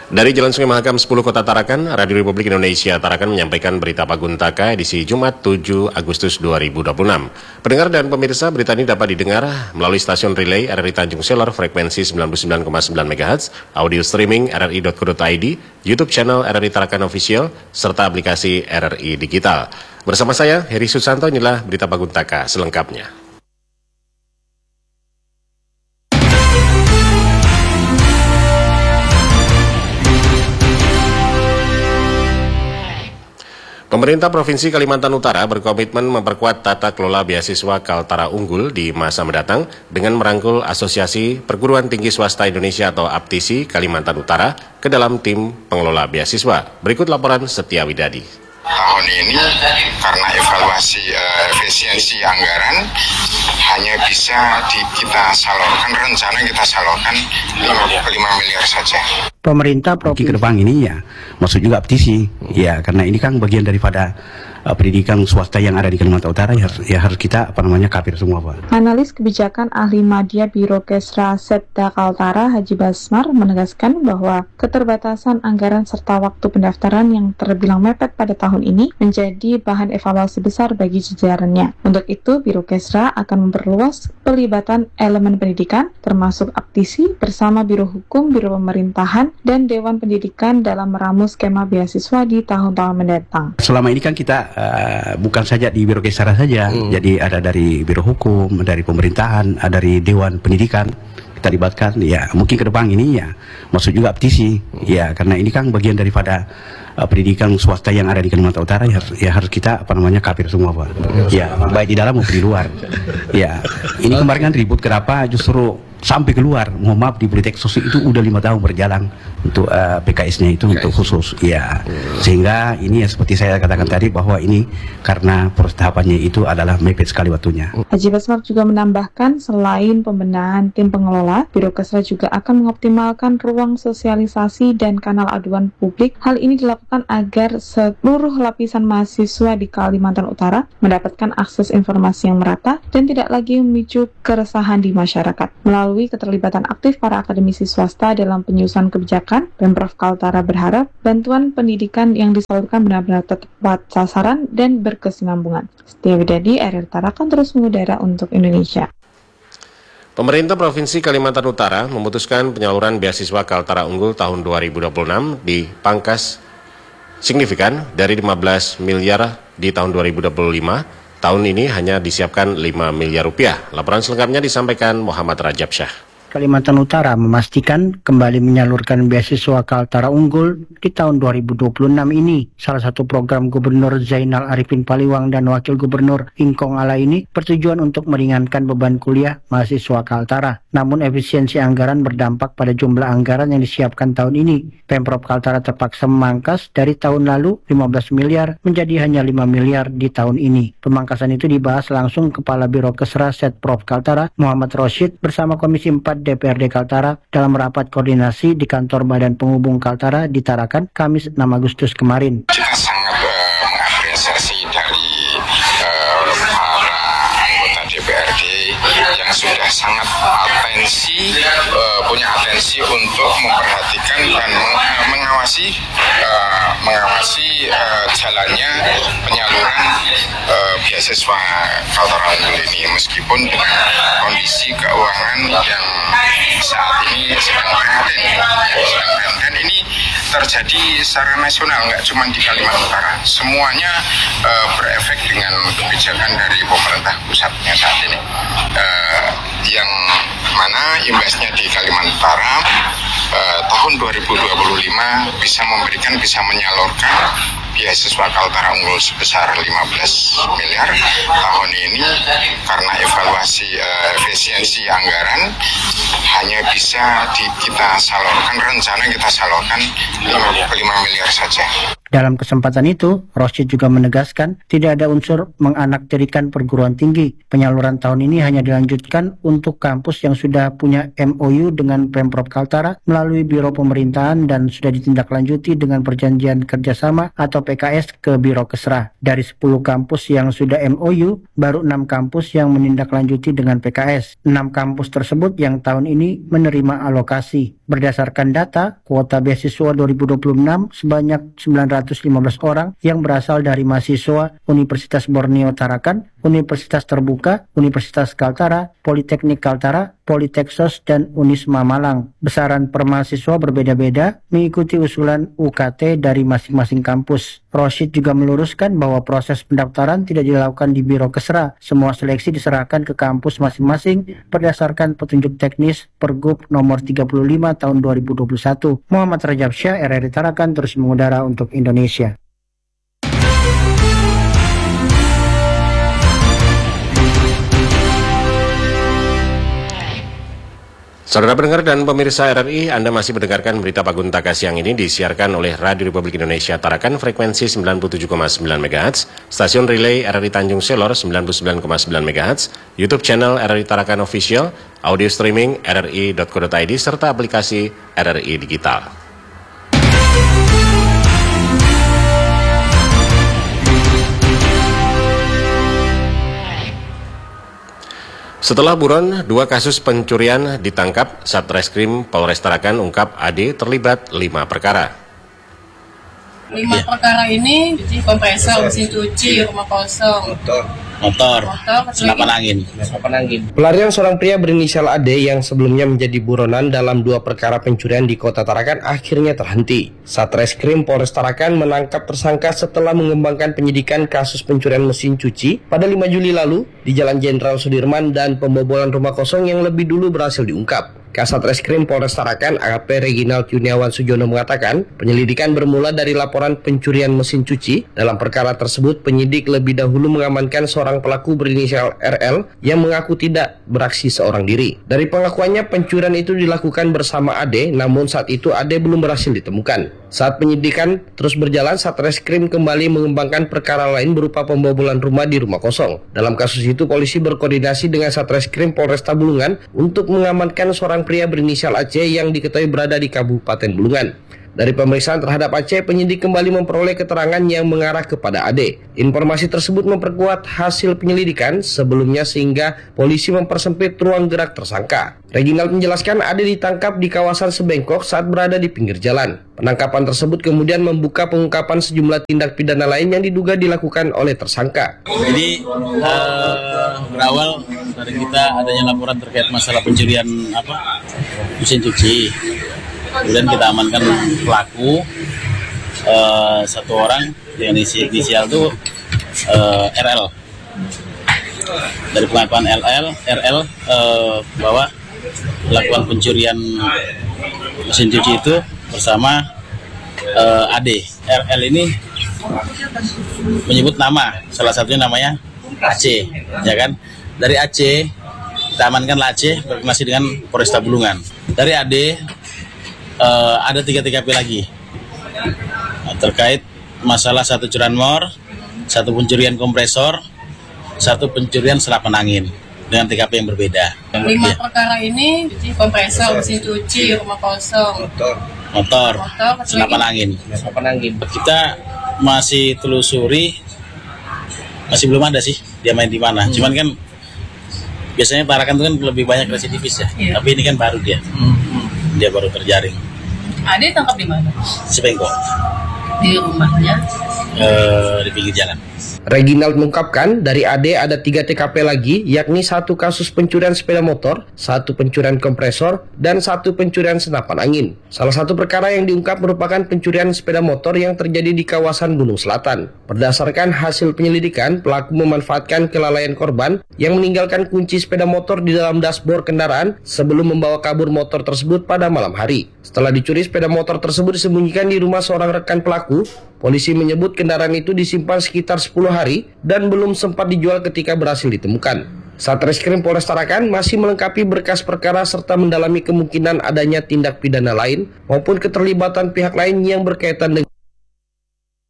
Dari Jalan Sungai Mahakam 10 Kota Tarakan, Radio Republik Indonesia Tarakan menyampaikan berita Paguntaka edisi Jumat 7 Agustus 2026. Pendengar dan pemirsa, berita ini dapat didengar melalui stasiun relay RRI Tanjung Selar frekuensi 99,9 MHz, audio streaming rri.co.id, YouTube channel RRI Tarakan Official, serta aplikasi RRI Digital. Bersama saya, Heri Susanto, inilah berita Paguntaka selengkapnya. Pemerintah Provinsi Kalimantan Utara berkomitmen memperkuat tata kelola beasiswa Kaltara Unggul di masa mendatang dengan merangkul Asosiasi Perguruan Tinggi Swasta Indonesia atau APTISI Kalimantan Utara ke dalam tim pengelola beasiswa. Berikut laporan Setia Widadi. Tahun ini karena evaluasi efisiensi anggaran hanya bisa kita salurkan, rencana kita salurkan 55 miliar saja. Pemerintah provinsi ke depan ini ya, maksud juga APTISI, ya karena ini kan bagian daripada pendidikan swasta yang ada di Kalimantan Utara ya harus kita kafir semua, Pak. Analis kebijakan ahli Madya Biro Kesra Setda Kaltara Haji Basmar menegaskan bahwa keterbatasan anggaran serta waktu pendaftaran yang terbilang mepet pada tahun ini menjadi bahan evaluasi besar bagi jajarannya. Untuk itu, Biro Kesra akan memperluas pelibatan elemen pendidikan termasuk APTISI bersama Biro Hukum, Biro Pemerintahan, dan Dewan Pendidikan dalam meramu skema beasiswa di tahun-tahun mendatang. Selama ini kan kita bukan saja di Biro Kesra saja, jadi ada dari Biro Hukum, dari Pemerintahan, dari Dewan Pendidikan kita libatkan. Ya mungkin ke depan ini ya, maksud juga APTISI, ya karena ini kan bagian daripada pendidikan swasta yang ada di Kalimantan Utara ya harus kita kafir semua, Pak. Ya baik di dalam maupun di luar. Ya ini kemarin kan ribut kenapa justru sampai keluar, mohon maaf di Politek Sosial itu udah 5 tahun berjalan untuk PKS-nya itu untuk khusus, ya sehingga ini ya seperti saya katakan tadi bahwa ini karena proses tahapannya itu adalah mepet sekali waktunya. Haji Basmar juga menambahkan selain pembenahan tim pengelola, Biro Kesra juga akan mengoptimalkan ruang sosialisasi dan kanal aduan publik. Hal ini dilakukan agar seluruh lapisan mahasiswa di Kalimantan Utara mendapatkan akses informasi yang merata dan tidak lagi memicu keresahan di masyarakat. Melalui keterlibatan aktif para akademisi swasta dalam penyusunan kebijakan, Pemprov Kaltara berharap bantuan pendidikan yang disalurkan benar-benar tepat sasaran dan berkesinambungan. Setia Widadi, RRI Tarakan terus mengudara untuk Indonesia. Pemerintah Provinsi Kalimantan Utara memutuskan penyaluran beasiswa Kaltara Unggul tahun 2026 dipangkas signifikan dari 15 miliar di tahun 2025. Tahun ini hanya disiapkan 5 miliar rupiah. Laporan selengkapnya disampaikan Muhammad Rajab Syah. Kalimantan Utara memastikan kembali menyalurkan beasiswa Kaltara Unggul di tahun 2026 ini. Salah satu program Gubernur Zainal Arifin Paliwang dan Wakil Gubernur Ingkong Ala ini bertujuan untuk meringankan beban kuliah mahasiswa Kaltara. Namun efisiensi anggaran berdampak pada jumlah anggaran yang disiapkan tahun ini. Pemprov Kaltara terpaksa memangkas dari tahun lalu 15 miliar menjadi hanya 5 miliar di tahun ini. Pemangkasan itu dibahas langsung Kepala Biro Kesra Setprov Kaltara Muhammad Rosyid bersama Komisi 4 DPRD Kaltara dalam rapat koordinasi di kantor Badan Penghubung Kaltara di Tarakan Kamis 6 Agustus kemarin. Kita sangat mengapresiasi dari para anggota DPRD yang sudah sangat punya atensi untuk memperhatikan dan mengawasi jalannya penyaluran beasiswa Kaltara Unggul ini, meskipun dengan kondisi keuangan yang saat ini sedang prihatin, dan ini terjadi secara nasional, nggak cuma di Kalimantan Utara, semuanya berefek dengan kebijakan dari pemerintah pusatnya saat ini, yang mana imbasnya di Kalimantan Utara tahun 2025 bisa menyalurkan beasiswa Kaltara Unggul sebesar 15 miliar. Tahun ini karena evaluasi efisiensi anggaran hanya bisa kita salurkan, rencana kita salurkan 55 miliar saja. Dalam kesempatan itu, Rosyid juga menegaskan tidak ada unsur menganaktirikan perguruan tinggi. Penyaluran tahun ini hanya dilanjutkan untuk kampus yang sudah punya MOU dengan Pemprov Kaltara melalui Biro Pemerintahan dan sudah ditindaklanjuti dengan perjanjian kerjasama atau PKS ke Biro Kesra. Dari 10 kampus yang sudah MOU, baru 6 kampus yang menindaklanjuti dengan PKS. 6 kampus tersebut yang tahun ini menerima alokasi. Berdasarkan data, kuota beasiswa 2026 sebanyak 915 orang yang berasal dari mahasiswa Universitas Borneo Tarakan, Universitas Terbuka, Universitas Kaltara, Politeknik Kaltara, Politeksos, dan Unisma Malang. Besaran per mahasiswa berbeda-beda mengikuti usulan UKT dari masing-masing kampus. Rosyid juga meluruskan bahwa proses pendaftaran tidak dilakukan di Biro Kesra. Semua seleksi diserahkan ke kampus masing-masing berdasarkan petunjuk teknis Pergub nomor 35 tahun 2021. Muhammad Rajab Syah, RRI Tarakan, terus mengudara untuk Indonesia. Saudara pendengar dan pemirsa RRI, Anda masih mendengarkan berita Paguntaka siang ini disiarkan oleh Radio Republik Indonesia Tarakan frekuensi 97,9 MHz, stasiun relay RRI Tanjung Selor 99,9 MHz, YouTube channel RRI Tarakan Official, audio streaming rri.co.id, serta aplikasi RRI Digital. Setelah buron, 2 kasus pencurian ditangkap. Satreskrim Polres Tarakan ungkap AD terlibat 5 perkara. 5 perkara ini cuci kompresor, mesin cuci, rumah kosong, motor, senapan angin. Pelarian seorang pria berinisial AD yang sebelumnya menjadi buronan dalam 2 perkara pencurian di Kota Tarakan akhirnya terhenti. Satreskrim Polres Tarakan menangkap tersangka setelah mengembangkan penyidikan kasus pencurian mesin cuci pada 5 Juli lalu di Jalan Jenderal Sudirman dan pembobolan rumah kosong yang lebih dulu berhasil diungkap. Kasat Reskrim Polres Tarakan AKP Reginald Yuniawan Sujono mengatakan penyelidikan bermula dari laporan pencurian mesin cuci. Dalam perkara tersebut penyidik lebih dahulu mengamankan seorang pelaku berinisial RL yang mengaku tidak beraksi seorang diri. Dari pengakuannya pencurian itu dilakukan bersama AD, namun saat itu AD belum berhasil ditemukan. Saat penyidikan terus berjalan, Satreskrim kembali mengembangkan perkara lain berupa pembobolan rumah di rumah kosong. Dalam kasus itu polisi berkoordinasi dengan Satreskrim Polresta Bulungan untuk mengamankan seorang pria berinisial Aceh yang diketahui berada di Kabupaten Bulungan. Dari pemeriksaan terhadap Aceh, penyidik kembali memperoleh keterangan yang mengarah kepada AD. Informasi tersebut memperkuat hasil penyelidikan sebelumnya sehingga polisi mempersempit ruang gerak tersangka. Reginald menjelaskan AD ditangkap di kawasan Sebengkok saat berada di pinggir jalan. Penangkapan tersebut kemudian membuka pengungkapan sejumlah tindak pidana lain yang diduga dilakukan oleh tersangka. Jadi berawal dari kita adanya laporan terkait masalah pencurian mesin cuci. Kemudian kita amankan pelaku, 1 orang yang inisial itu RL. Dari pengakuan RL bahwa melakukan pencurian mesin cuci itu bersama AD. RL ini menyebut nama, salah satunya namanya Aceh, ya kan? Dari Aceh kita amankanlah Aceh berkoordinasi dengan Polresta Bulungan. Dari AD ada 3 TKP lagi terkait masalah 1 curanmor, 1 pencurian kompresor, 1 pencurian senapan angin dengan TKP yang berbeda. 5 perkara ini cuci kompresor, mesin cuci, rumah kosong, motor, senapan angin. Kita masih telusuri, masih belum ada sih dia main di mana. Cuman kan biasanya Tarakan itu kan lebih banyak residivis ya. Tapi ini kan baru dia. Dia baru terjaring. Ade tangkap di mana? Sebengkok. Di rumahnya? Di pinggir jalan. Reginald mengungkapkan dari AD ada 3 TKP lagi, yakni 1 kasus pencurian sepeda motor, 1 pencurian kompresor, dan 1 pencurian senapan angin. Salah satu perkara yang diungkap merupakan pencurian sepeda motor yang terjadi di kawasan Gunung Selatan. Berdasarkan hasil penyelidikan, pelaku memanfaatkan kelalaian korban yang meninggalkan kunci sepeda motor di dalam dashboard kendaraan sebelum membawa kabur motor tersebut pada malam hari. Setelah dicuri, sepeda motor tersebut disembunyikan di rumah seorang rekan pelaku. Polisi menyebut kendaraan itu disimpan sekitar 10 hari dan belum sempat dijual ketika berhasil ditemukan. Satreskrim Polres Tarakan masih melengkapi berkas perkara serta mendalami kemungkinan adanya tindak pidana lain maupun keterlibatan pihak lain yang berkaitan dengan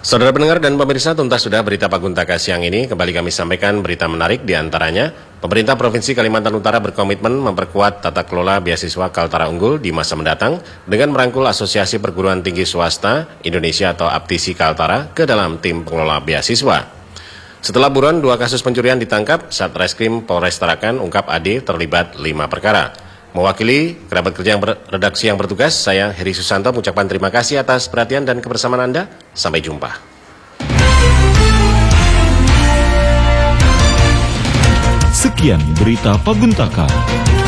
Saudara pendengar dan pemirsa, tuntas sudah berita Paguntaka siang ini. Kembali kami sampaikan berita menarik, di antaranya pemerintah Provinsi Kalimantan Utara berkomitmen memperkuat tata kelola beasiswa Kaltara Unggul di masa mendatang dengan merangkul Asosiasi Perguruan Tinggi Swasta Indonesia atau APTISI Kaltara ke dalam tim pengelola beasiswa. Setelah buron 2 kasus pencurian ditangkap, Satreskrim Polres Tarakan ungkap AD terlibat 5 perkara. Mewakili kerabat kerja redaksi yang bertugas, saya Heri Susanto mengucapkan terima kasih atas perhatian dan kebersamaan Anda. Sampai jumpa. Sekian berita Paguntaka.